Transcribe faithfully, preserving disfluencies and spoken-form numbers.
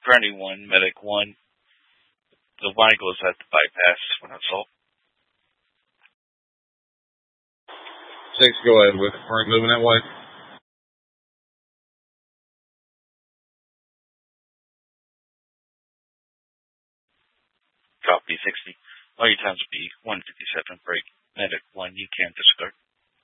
Gurney one, Medic one. The Weigels at the bypass when I saw. Six, go ahead with Frank moving that way. Copy sixty. All your times will be one fifty-seven break. Medic one, you can discard.